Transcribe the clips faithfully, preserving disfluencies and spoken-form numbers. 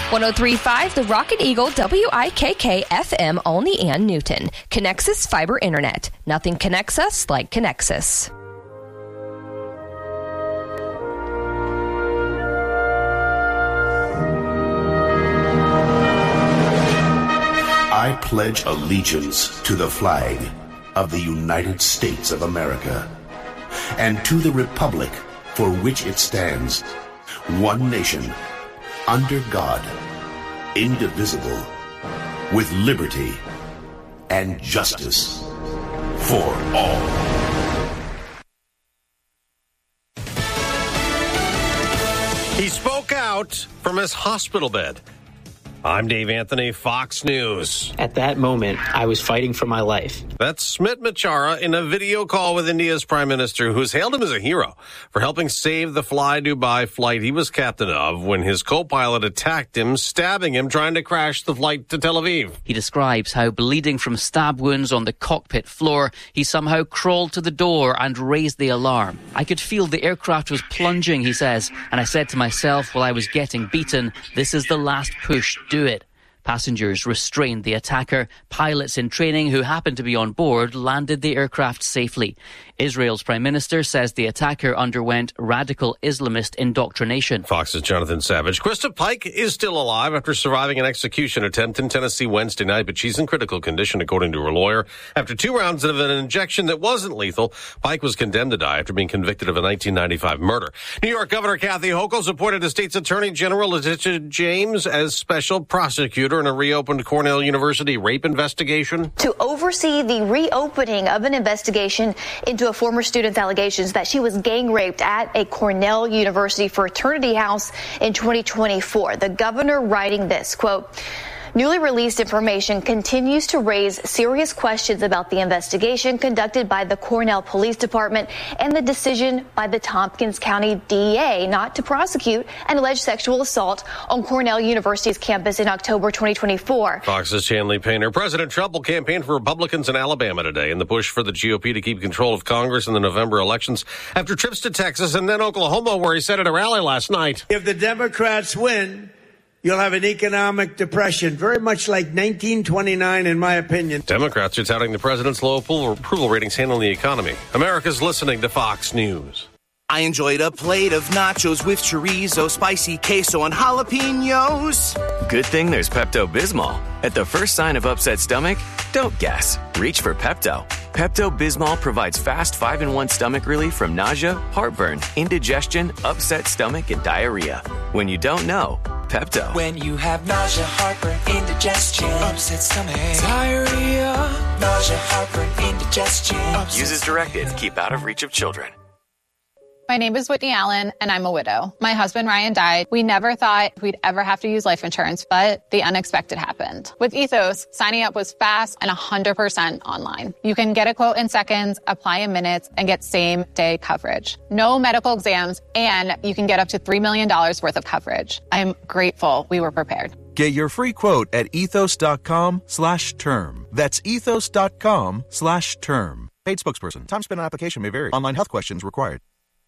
one oh three point five The Rocket Eagle, W I K K F M, Olney and Newton. Connexus Fiber Internet. Nothing connects us like Connexus. I pledge allegiance to the flag of the United States of America and to the republic for which it stands, one nation, under God, indivisible, with liberty and justice for all. He spoke out from his hospital bed. I'm Dave Anthony, Fox News. At that moment, I was fighting for my life. That's Smit Machara in a video call with India's prime minister, who's hailed him as a hero for helping save the Fly Dubai flight he was captain of when his co-pilot attacked him, stabbing him, trying to crash the flight to Tel Aviv. He describes how, bleeding from stab wounds on the cockpit floor, he somehow crawled to the door and raised the alarm. I could feel the aircraft was plunging, he says, and I said to myself while I was getting beaten, this is the last push. Do it. Passengers restrained the attacker. Pilots in training who happened to be on board landed the aircraft safely. Israel's prime minister says the attacker underwent radical Islamist indoctrination. Fox's Jonathan Savage. Krista Pike is still alive after surviving an execution attempt in Tennessee Wednesday night, but she's in critical condition, according to her lawyer. After two rounds of an injection that wasn't lethal, Pike was condemned to die after being convicted of a nineteen ninety-five murder. New York Governor Kathy Hochul's appointed the state's Attorney General Letitia James as special prosecutor in a reopened Cornell University rape investigation. To oversee the reopening of an investigation into a former student's allegations that she was gang raped at a Cornell University fraternity house in twenty twenty-four. The governor writing this, quote, newly released information continues to raise serious questions about the investigation conducted by the Cornell Police Department and the decision by the Tompkins County D A not to prosecute an alleged sexual assault on Cornell University's campus in October twenty twenty-four. Fox's Chanley Painter. President Trump will campaign for Republicans in Alabama today in the push for the G O P to keep control of Congress in the November elections after trips to Texas and then Oklahoma, where he said at a rally last night. If the Democrats win, you'll have an economic depression, very much like nineteen twenty-nine, in my opinion. Democrats are touting the president's low approval ratings handling the economy. America's listening to Fox News. I enjoyed a plate of nachos with chorizo, spicy queso, and jalapenos. Good thing there's Pepto-Bismol. At the first sign of upset stomach, don't guess. Reach for Pepto. Pepto-Bismol provides fast five in one stomach relief from nausea, heartburn, indigestion, upset stomach, and diarrhea. When you don't know, Pepto. When you have nausea, heartburn, indigestion, upset stomach, diarrhea, nausea, heartburn, indigestion. Use as directed. Keep out of reach of children. My name is Whitney Allen, and I'm a widow. My husband, Ryan, died. We never thought we'd ever have to use life insurance, but the unexpected happened. With Ethos, signing up was fast and one hundred percent online. You can get a quote in seconds, apply in minutes, and get same-day coverage. No medical exams, and you can get up to three million dollars worth of coverage. I'm grateful we were prepared. Get your free quote at ethos.com slash term. That's ethos.com slash term. Paid spokesperson. Time spent on application may vary. Online health questions required.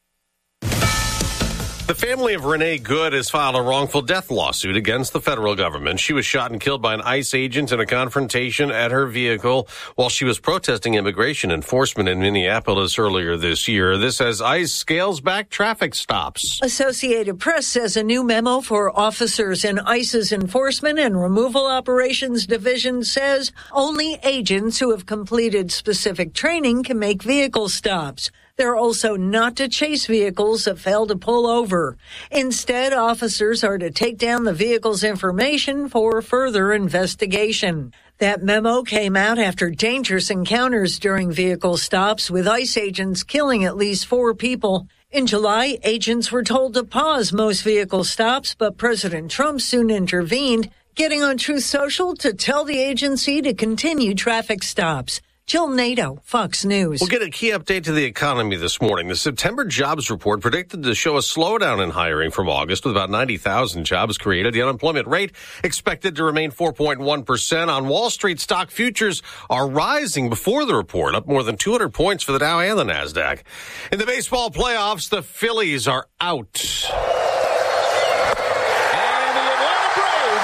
The family of Renee Good has filed a wrongful death lawsuit against the federal government. She was shot and killed by an ICE agent in a confrontation at her vehicle while she was protesting immigration enforcement in Minneapolis earlier this year. This as ICE scales back traffic stops. Associated Press says a new memo for officers in ICE's Enforcement and Removal Operations Division says only agents who have completed specific training can make vehicle stops. They're also not to chase vehicles that fail to pull over. Instead, officers are to take down the vehicle's information for further investigation. That memo came out after dangerous encounters during vehicle stops, with ICE agents killing at least four people. In July, agents were told to pause most vehicle stops, but President Trump soon intervened, getting on Truth Social to tell the agency to continue traffic stops. Jill Nato, Fox News. We'll get a key update to the economy this morning. The September jobs report predicted to show a slowdown in hiring from August, with about ninety thousand jobs created. The unemployment rate expected to remain four point one percent. On Wall Street, stock futures are rising before the report, up more than two hundred points for the Dow and the NASDAQ. In the baseball playoffs, the Phillies are out. And the Atlanta Braves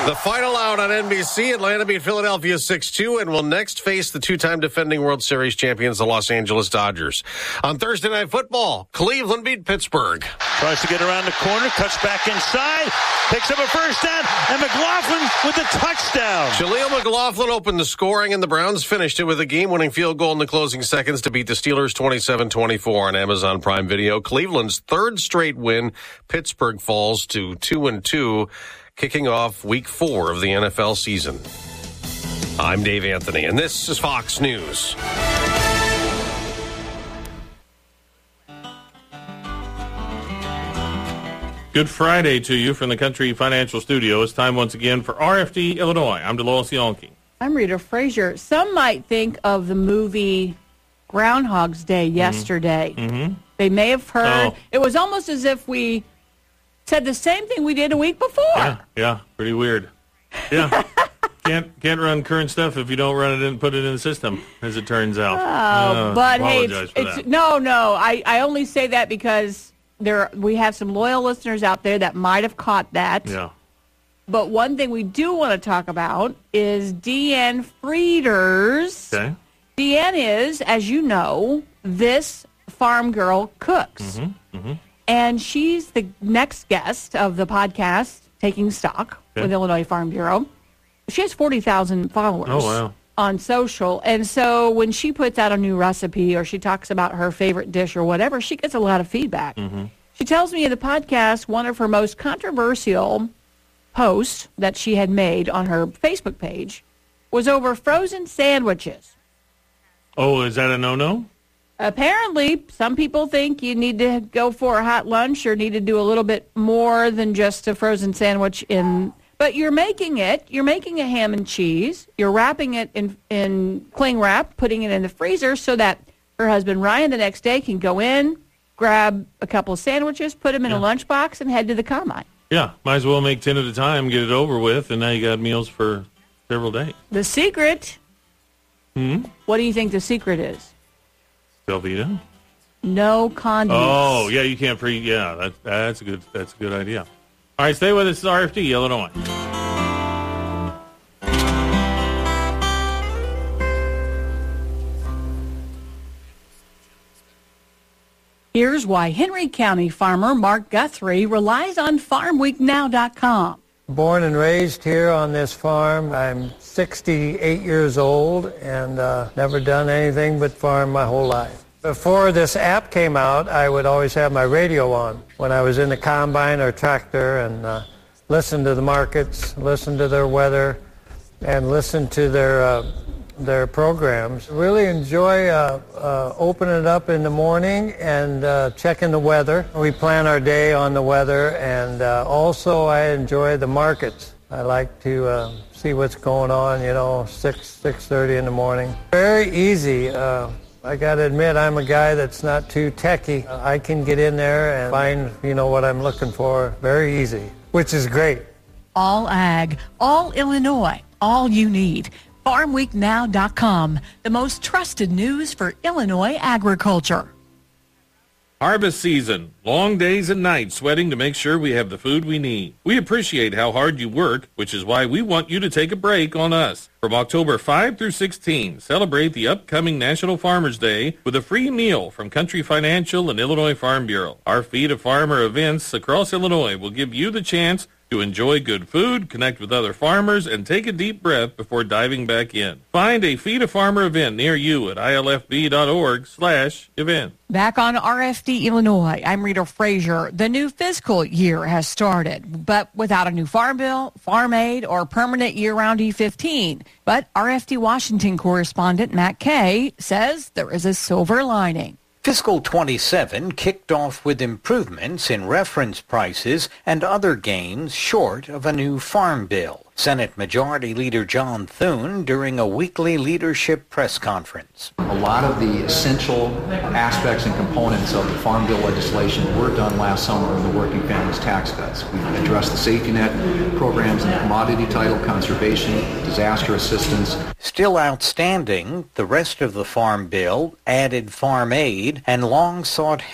The final out on N B C, Atlanta beat Philadelphia six two and will next face the two-time defending World Series champions, the Los Angeles Dodgers. On Thursday Night Football, Cleveland beat Pittsburgh. Tries to get around the corner, cuts back inside, picks up a first down, and McLaughlin with a touchdown. Jaleel McLaughlin opened the scoring, and the Browns finished it with a game-winning field goal in the closing seconds to beat the Steelers twenty-seven twenty-four on Amazon Prime Video. Cleveland's third straight win. Pittsburgh falls to two and two. Kicking off week four of the N F L season. I'm Dave Anthony, and this is Fox News. Good Friday to you from the Country Financial Studio. It's time once again for R F D Illinois. I'm Delois Yonke. I'm Rita Frazier. Some might think of the movie Groundhog's Day yesterday. Mm-hmm. They may have heard. Oh. It was almost as if we said the same thing we did a week before. Yeah, yeah, pretty weird. Yeah, can't can't run current stuff if you don't run it and put it in the system, as it turns out. Oh, uh, but hey, apologize it's, for it's that. no, no. I, I only say that because there we have some loyal listeners out there that might have caught that. Yeah. But one thing we do want to talk about is Deanne Frieders. Okay. Deanne is, as you know, this farm girl cooks. Mm-hmm. Mm-hmm. And she's the next guest of the podcast, Taking Stock, okay. with Illinois Farm Bureau. She has forty thousand followers oh, wow. on social. And so when she puts out a new recipe or she talks about her favorite dish or whatever, she gets a lot of feedback. Mm-hmm. She tells me in the podcast one of her most controversial posts that she had made on her Facebook page was over frozen sandwiches. Oh, is that a no-no? Apparently, some people think you need to go for a hot lunch or need to do a little bit more than just a frozen sandwich in. But you're making it. You're making a ham and cheese. You're wrapping it in, in cling wrap, putting it in the freezer so that her husband, Ryan, the next day can go in, grab a couple of sandwiches, put them in yeah. a lunchbox, and head to the combine. Yeah, might as well make ten at a time, get it over with, and now you got meals for several days. The secret. Hmm? What do you think the secret is? Velveeta? No condiments. Oh, yeah, you can't pre. Yeah, that, that's a good. That's a good idea. All right, stay with us. It's R F D Illinois. Here's why Henry County farmer Mark Guthrie relies on farm week now dot com. Born and raised here on this farm. I'm sixty-eight years old and uh, never done anything but farm my whole life. Before this app came out, I would always have my radio on when I was in the combine or tractor and uh, listen to the markets, listen to their weather, and listen to their uh, their programs. Really enjoy uh, uh, opening it up in the morning and uh, checking the weather. We plan our day on the weather, and uh, also I enjoy the markets. I like to uh, see what's going on, you know, six, six thirty in the morning. Very easy. Uh, I got to admit, I'm a guy that's not too techy. I can get in there and find, you know, what I'm looking for very easy, which is great. All ag, all Illinois, all you need. farm week now dot com, the most trusted news for Illinois agriculture. Harvest season. Long days and nights sweating to make sure we have the food we need. We appreciate how hard you work, which is why we want you to take a break on us. From October fifth through sixteenth, celebrate the upcoming National Farmers Day with a free meal from Country Financial and Illinois Farm Bureau. Our Feed a Farmer events across Illinois will give you the chance to enjoy good food, connect with other farmers, and take a deep breath before diving back in. Find a Feed a Farmer event near you at I L F B dot org slash event. Back on R F D Illinois, I'm Rita Frazier. The new fiscal year has started, but without a new farm bill, farm aid, or permanent year-round E fifteen. But R F D Washington correspondent Matt Kay says there is a silver lining. Fiscal twenty-seven kicked off with improvements in reference prices and other gains short of a new farm bill. Senate Majority Leader John Thune during a weekly leadership press conference. A lot of the essential aspects and components of the Farm Bill legislation were done last summer in the Working Families Tax Cuts. We've addressed the safety net programs and commodity title conservation, disaster assistance. Still outstanding, the rest of the Farm Bill added farm aid and long-sought help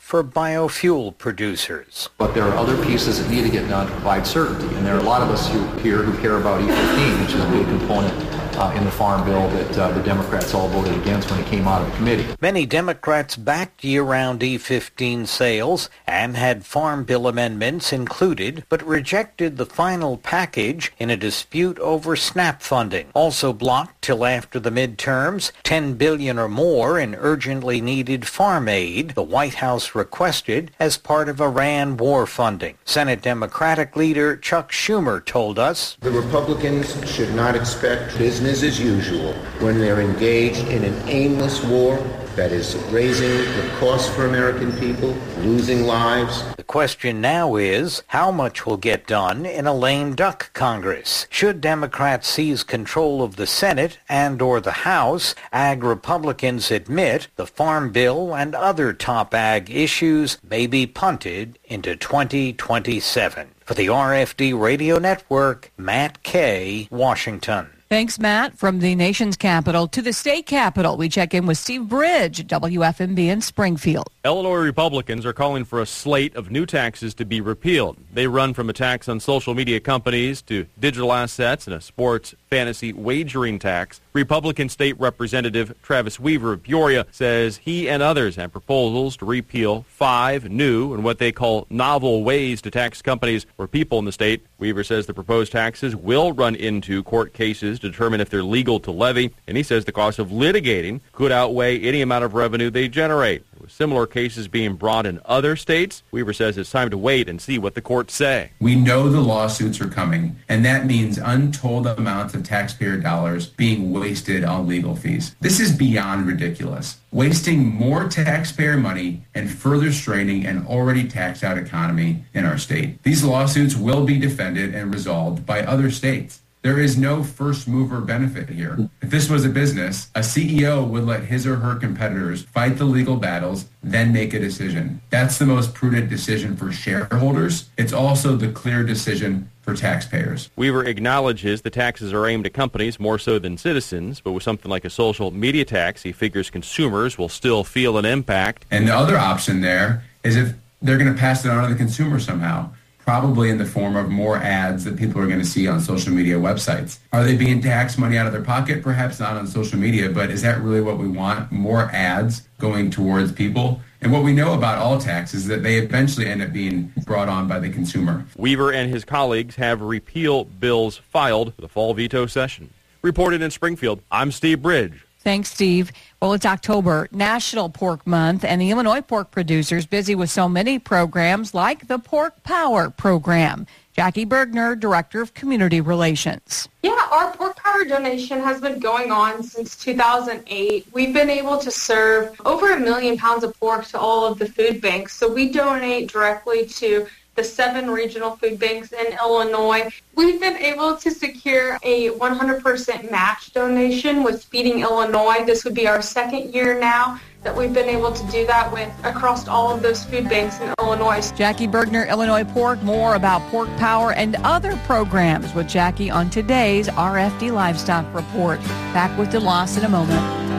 for biofuel producers. But there are other pieces that need to get done to provide certainty, and there are a lot of us who, here who care about E fifteen, which is a big component uh, in the Farm Bill that uh, the Democrats all voted against when it came out of the committee. Many Democrats backed year-round E fifteen sales and had Farm Bill amendments included, but rejected the final package in a dispute over SNAP funding. Also blocked till after the midterms, ten billion dollars or more in urgently needed farm aid the White House requested as part of Iran war funding. Senate Democratic leader Chuck Schumer told us, the Republicans should not expect business as usual when they're engaged in an aimless war that is raising the cost for American people, losing lives. The question now is, how much will get done in a lame duck Congress? Should Democrats seize control of the Senate and or the House, ag Republicans admit the Farm Bill and other top ag issues may be punted into twenty twenty-seven. For the R F D Radio Network, Matt Kay, Washington. Thanks, Matt. From the nation's capital to the state capitol, we check in with Steve Bridge, W F M B in Springfield. Illinois Republicans are calling for a slate of new taxes to be repealed. They run from a tax on social media companies to digital assets and a sports fantasy wagering tax. Republican State Representative Travis Weaver of Peoria says he and others have proposals to repeal five new and what they call novel ways to tax companies or people in the state. Weaver says the proposed taxes will run into court cases to determine if they're legal to levy, and he says the cost of litigating could outweigh any amount of revenue they generate. With similar cases being brought in other states, Weaver says it's time to wait and see what the courts say. We know the lawsuits are coming, and that means untold amounts of taxpayer dollars being wasted on legal fees. This is beyond ridiculous. Wasting more taxpayer money and further straining an already taxed out economy in our state. These lawsuits will be defended and resolved by other states. There is no first mover benefit here. If this was a business, a C E O would let his or her competitors fight the legal battles, then make a decision. That's the most prudent decision for shareholders. It's also the clear decision for taxpayers. Weaver acknowledges the taxes are aimed at companies more so than citizens, but with something like a social media tax, he figures consumers will still feel an impact. And the other option there is if they're going to pass it on to the consumer somehow, probably in the form of more ads that people are going to see on social media websites. Are they being taxed money out of their pocket? Perhaps not on social media, but is that really what we want? More ads going towards people? And what we know about all taxes is that they eventually end up being brought on by the consumer. Weaver and his colleagues have repeal bills filed for the fall veto session. Reported in Springfield, I'm Steve Bridge. Thanks, Steve. Well, it's October, National Pork Month, and the Illinois pork producers busy with so many programs like the Pork Power program. Jackie Bergner, Director of Community Relations. Yeah, our Pork Power donation has been going on since two thousand eight. We've been able to serve over a million pounds of pork to all of the food banks. So we donate directly to the seven regional food banks in Illinois. We've been able to secure a one hundred percent match donation with Feeding Illinois. This would be our second year now that we've been able to do that with across all of those food banks in Illinois. Jackie Bergner, Illinois Pork. More about Pork Power and other programs with Jackie on today's R F D Livestock Report. Back with DeLoss in a moment.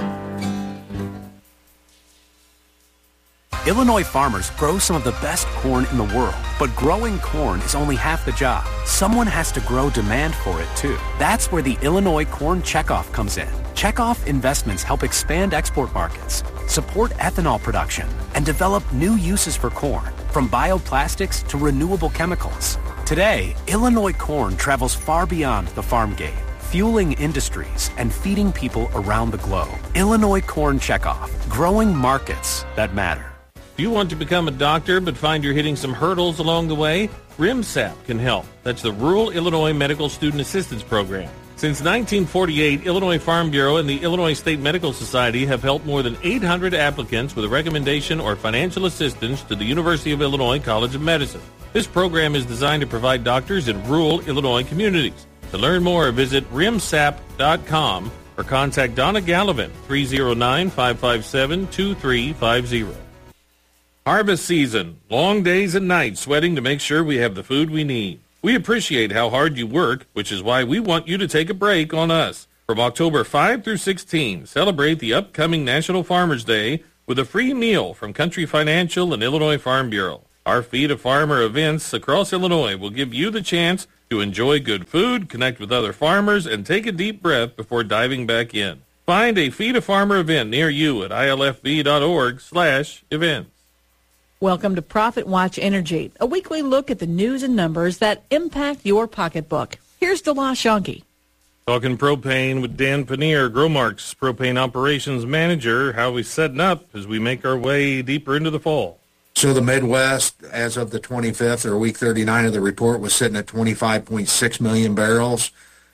Illinois farmers grow some of the best corn in the world, but growing corn is only half the job. Someone has to grow demand for it, too. That's where the Illinois Corn Checkoff comes in. Checkoff investments help expand export markets, support ethanol production, and develop new uses for corn, from bioplastics to renewable chemicals. Today, Illinois corn travels far beyond the farm gate, fueling industries and feeding people around the globe. Illinois Corn Checkoff, growing markets that matter. Do you want to become a doctor but find you're hitting some hurdles along the way? R I M S A P can help. That's the Rural Illinois Medical Student Assistance Program. Since nineteen forty-eight, Illinois Farm Bureau and the Illinois State Medical Society have helped more than eight hundred applicants with a recommendation or financial assistance to the University of Illinois College of Medicine. This program is designed to provide doctors in rural Illinois communities. To learn more, visit rimsap dot com or contact Donna Gallivan, three oh nine, five five seven, two three five zero. Harvest season. Long days and nights sweating to make sure we have the food we need. We appreciate how hard you work, which is why we want you to take a break on us. From October fifth through sixteenth, celebrate the upcoming National Farmers Day with a free meal from Country Financial and Illinois Farm Bureau. Our Feed a Farmer events across Illinois will give you the chance to enjoy good food, connect with other farmers, and take a deep breath before diving back in. Find a Feed a Farmer event near you at ilfb.org slash events. Welcome to Profit Watch Energy, a weekly look at the news and numbers that impact your pocketbook. Here's DeLa Shonky. Talking propane with Dan Paneer, Growmark's propane operations manager. How we setting up as we make our way deeper into the fall? So the Midwest, as of the twenty-fifth, or week thirty-nine of the report, was sitting at twenty-five point six million barrels.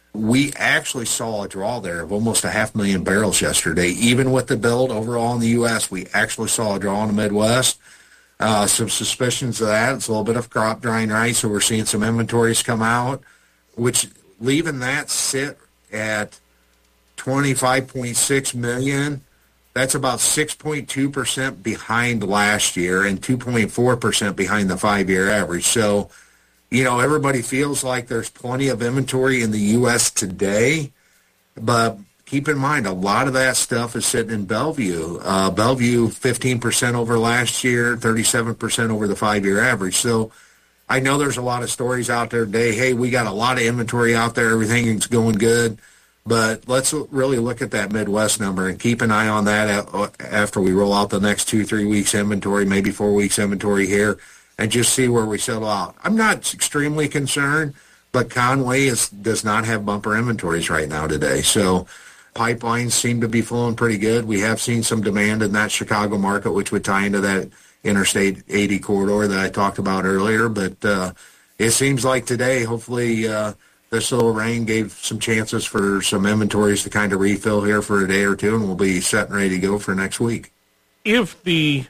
We actually saw a draw there of almost a half million barrels yesterday. Even with the build overall in the U S, we actually saw a draw in the Midwest. Uh, some suspicions of that. It's a little bit of crop drying right, so we're seeing some inventories come out, which leaving that sit at twenty-five point six million, that's about six point two percent behind last year and two point four percent behind the five-year average. So, you know, everybody feels like there's plenty of inventory in the U S today, but keep in mind, a lot of that stuff is sitting in Bellevue. Uh, Bellevue, fifteen percent over last year, thirty-seven percent over the five-year average. So I know there's a lot of stories out there today. Hey, we got a lot of inventory out there. Everything is going good. But let's really look at that Midwest number and keep an eye on that after we roll out the next two, three weeks inventory, maybe four weeks inventory here, and just see where we settle out. I'm not extremely concerned, but Conway is, does not have bumper inventories right now today. So pipelines seem to be flowing pretty good. We have seen some demand in that Chicago market, which would tie into that Interstate eighty corridor that I talked about earlier. But uh, it seems like today, hopefully, uh, this little rain gave some chances for some inventories to kind of refill here for a day or two, and we'll be set and ready to go for next week. If the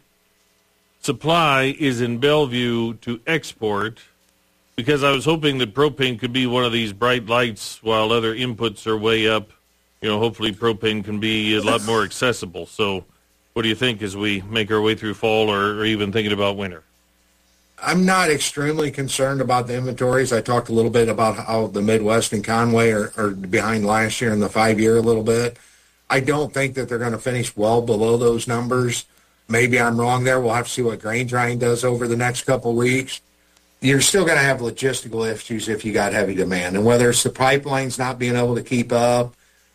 supply is in Bellevue to export, because I was hoping that propane could be one of these bright lights while other inputs are way up, you know, hopefully propane can be a lot more accessible. So what do you think as we make our way through fall or, or even thinking about winter? I'm not extremely concerned about the inventories. I talked a little bit about how the Midwest and Conway are, are behind last year in the five-year a little bit. I don't think that they're going to finish well below those numbers. Maybe I'm wrong there. We'll have to see what grain drying does over the next couple of weeks. You're still going to have logistical issues if you got heavy demand. And whether it's the pipelines not being able to keep up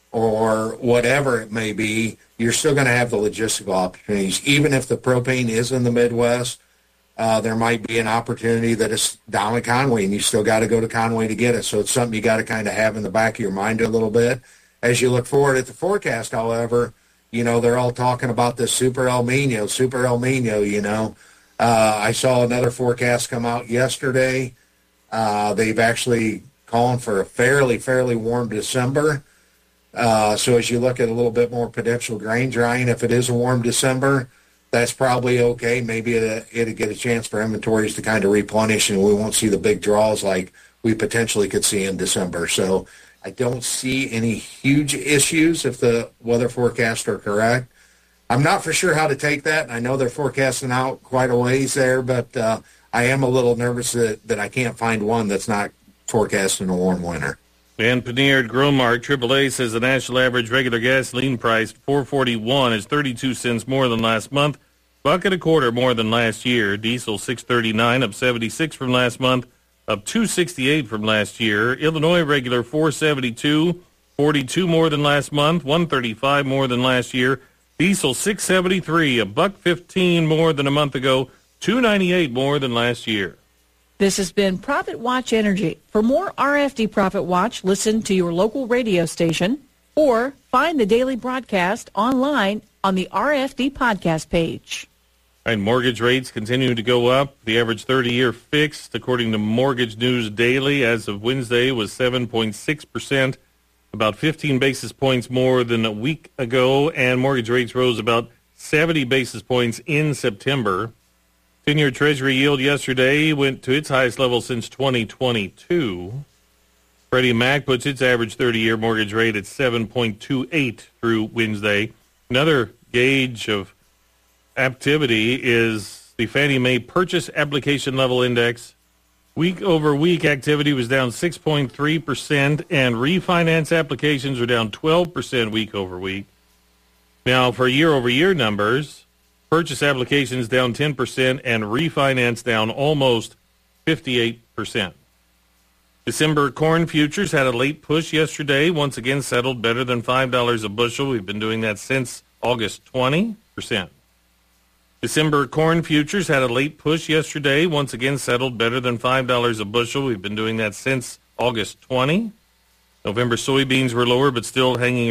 or whatever it may be, you're still going to have the logistical opportunities. Even if the propane is in the Midwest, uh, there might be an opportunity that is down at Conway, and you still got to go to Conway to get it. So it's something you got to kind of have in the back of your mind a little bit. As you look forward at the forecast, however, you know, they're all talking about this super El Nino, super El Nino, you know. Uh, I saw another forecast come out yesterday. Uh, they've actually calling for a fairly, fairly warm December. Uh, so as you look at a little bit more potential grain drying, if it is a warm December, that's probably okay. Maybe it, it'll get a chance for inventories to kind of replenish, and we won't see the big draws like we potentially could see in December. So I don't see any huge issues if the weather forecasts are correct. I'm not for sure how to take that, and I know they're forecasting out quite a ways there, but uh, I am a little nervous that, that I can't find one that's not forecasting a warm winter. Dan Paneer at Growmark, triple A says the national average regular gasoline price, four forty-one, is thirty-two cents more than last month, buck and a quarter more than last year. Diesel six thirty-nine, up seventy-six from last month, up two sixty-eight from last year. Illinois regular four seventy-two, forty-two more than last month, one thirty-five more than last year. Diesel six seventy-three, a buck fifteen more than a month ago, two ninety-eight more than last year. This has been Profit Watch Energy. For more R F D Profit Watch, listen to your local radio station or find the daily broadcast online on the R F D podcast page. And mortgage rates continue to go up. The average thirty-year fixed, according to Mortgage News Daily, as of Wednesday was seven point six percent, about fifteen basis points more than a week ago, and mortgage rates rose about seventy basis points in September. ten-year Treasury yield yesterday went to its highest level since twenty twenty-two. Freddie Mac puts its average thirty-year mortgage rate at seven point two eight through Wednesday. Another gauge of activity is the Fannie Mae Purchase Application Level Index. Week-over-week activity was down six point three percent, and refinance applications are down twelve percent week-over-week. Now, for year-over-year numbers, Purchase applications down ten percent and refinance down almost fifty-eight percent. December corn futures had a late push yesterday. Once again settled better than five dollars a bushel. We've been doing that since August twentieth. December corn futures had a late push yesterday. Once again settled better than five dollars a bushel. We've been doing that since August twentieth. November soybeans were lower but still hanging